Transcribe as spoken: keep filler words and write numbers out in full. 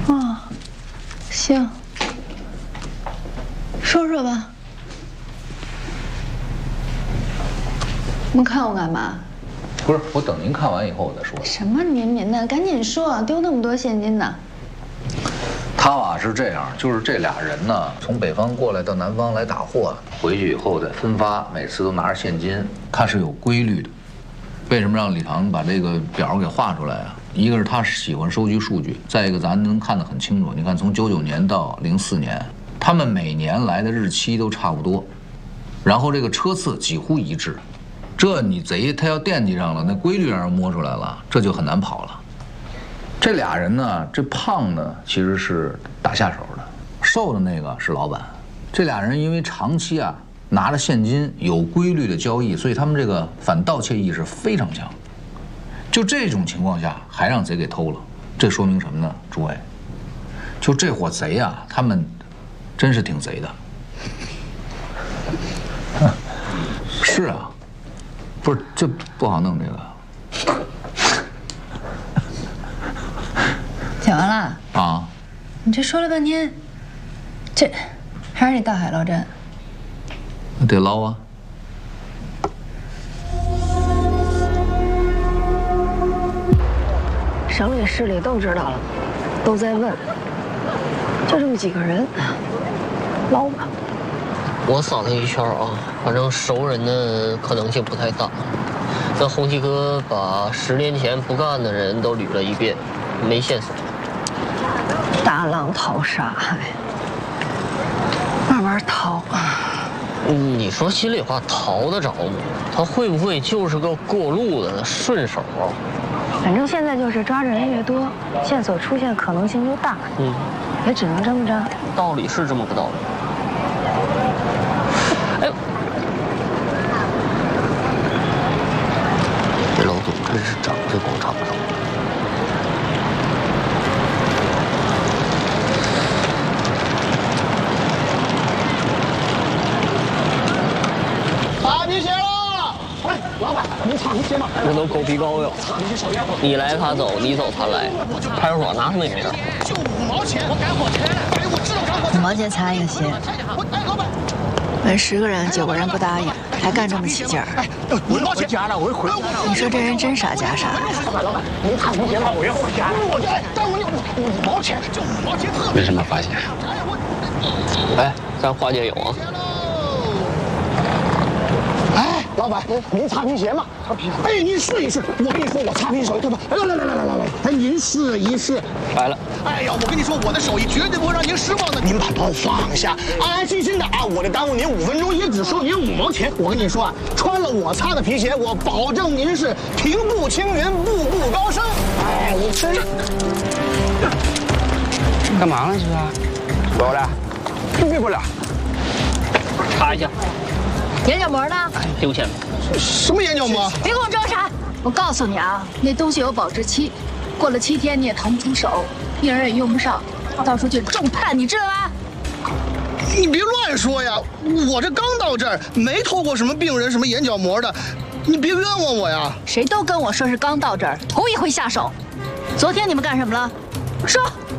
哦，行，说说吧。你看我干嘛？ 不是，我等您看完以后我再说。 什么您您的，赶紧说，丢那么多现金呢？ 他啊是这样，就是这俩人呢，从北方过来到南方来打货，回去以后再分发，每次都拿着现金，他是有规律的。为什么让李唐把这个表给画出来啊？一个是他喜欢收集数据，再一个咱能看得很清楚。你看，从九九年到零四年，他们每年来的日期都差不多，然后这个车次几乎一致。这你贼他要惦记上了，那规律让人摸出来了，这就很难跑了。这俩人呢，这胖的其实是打下手的，瘦的那个是老板。这俩人因为长期啊拿着现金，有规律的交易，所以他们这个反盗窃意识非常强。就这种情况下，还让贼给偷了，这说明什么呢？诸位，就这伙贼啊，他们真是挺贼的。是啊。不是，这不好弄这个。 讲完了啊？ 你这说了半天，这还是得到海捞针。 得捞啊！ 省里市里都知道了，都在问，就这么几个人，捞吧。 我扫了一圈啊，反正熟人的可能性不太大。那洪七哥把十年前不干的人都捋了一遍，没线索。 大浪淘沙，慢慢淘。 嗯，你说心里话，淘得着吗？他会不会就是个过路的顺手啊？ 反正现在就是抓着人越多，线索出现可能性就大。嗯，也只能这么着。 道理是这么个道理。哎，这老总真是长在广场上。 擦皮鞋了！哎，老板，您擦皮鞋吗？ 这都狗皮膏药。你来他走，你走他来。派出所拿他们也没事。 就五毛钱，我赶火车来。哎，我知道赶火车。 五毛钱擦一个鞋。 哎，老板。 问十个人，九个人不答应，还干这么起劲儿。 五毛钱家了，我回来。 你说这人真傻假傻。 老板，老板，您擦皮鞋吗？我要回家。我这，但我有五毛钱，就五毛钱特。 没什么发现。哎，咱花姐有啊。 哎，老板，您擦皮鞋吗？擦皮鞋。哎，您试一试。我跟你说，我擦皮手对吧？来来来来来来来，哎，您试一试。 来了。 哎呀，我跟你说，我的手艺绝对不会让您失望的。您把包放下，安安心心的啊！我这耽误您五分钟，也只收您五毛钱。我跟你说啊，穿了我擦的皮鞋，我保证您是平步青云，步步高升。哎，你真干嘛呢？是不是？过来，别过来， 擦一下。 眼角膜呢？ 丢钱。 什么眼角膜？ 别给我装傻！我告诉你啊，那东西有保质期，过了七天你也腾不出手，病人也用不上，到时候就重判，你知道吗？ 你别乱说呀！我这刚到这儿，没偷过什么病人什么眼角膜的，你别冤枉我呀！ 谁都跟我说是刚到这儿，头一回下手。昨天你们干什么了？说。